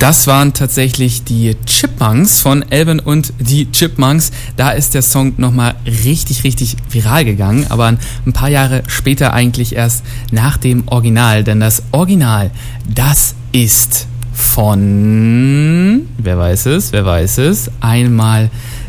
Das waren tatsächlich die Chipmunks von Alvin und die Chipmunks. Da ist der Song nochmal richtig, richtig viral gegangen, aber ein paar Jahre später eigentlich erst nach dem Original. Denn das Original, das ist von, wer weiß es, einmal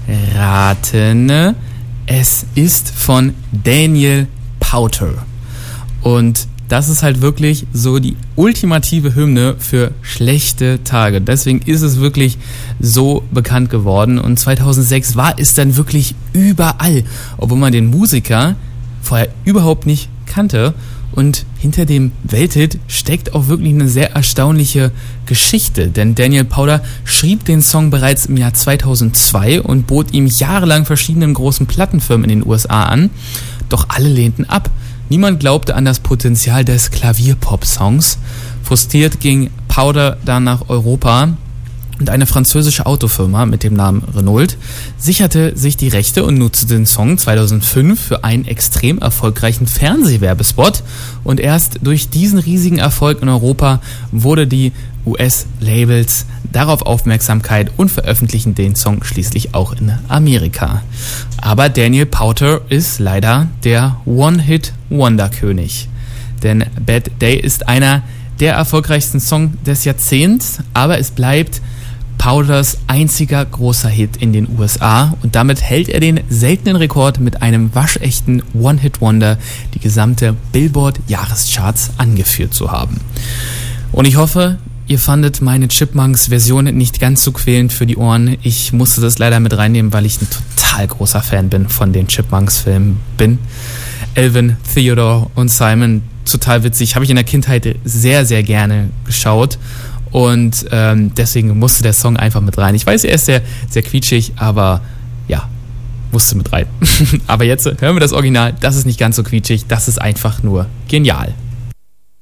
raten, es ist von Daniel Powter. Und das ist halt wirklich so die ultimative Hymne für schlechte Tage. Deswegen ist es wirklich so bekannt geworden. Und 2006 war es dann wirklich überall, obwohl man den Musiker vorher überhaupt nicht kannte. Und hinter dem Welthit steckt auch wirklich eine sehr erstaunliche Geschichte. Denn Daniel Powter schrieb den Song bereits im Jahr 2002 und bot ihm jahrelang verschiedenen großen Plattenfirmen in den USA an. Doch alle lehnten ab. Niemand glaubte an das Potenzial des Klavierpop-Songs. Frustriert ging Powter dann nach Europa und eine französische Autofirma mit dem Namen Renault sicherte sich die Rechte und nutzte den Song 2005 für einen extrem erfolgreichen Fernsehwerbespot. Und erst durch diesen riesigen Erfolg in Europa wurde die US-Labels darauf Aufmerksamkeit und veröffentlichen den Song schließlich auch in Amerika. Aber Daniel Powter ist leider der One-Hit-Wonder-König. Denn Bad Day ist einer der erfolgreichsten Songs des Jahrzehnts, aber es bleibt Powters einziger großer Hit in den USA und damit hält er den seltenen Rekord, mit einem waschechten One-Hit-Wonder die gesamte Billboard-Jahrescharts angeführt zu haben. Und ich hoffe, ihr fandet meine Chipmunks-Version nicht ganz so quälend für die Ohren. Ich musste das leider mit reinnehmen, weil ich ein total großer Fan bin von den Chipmunks-Filmen bin. Alvin, Theodore und Simon, total witzig. Habe ich in der Kindheit sehr, sehr gerne geschaut. Und deswegen musste der Song einfach mit rein. Ich weiß, er ist sehr, sehr quietschig, aber ja, musste mit rein. Aber jetzt hören wir das Original. Das ist nicht ganz so quietschig, das ist einfach nur genial.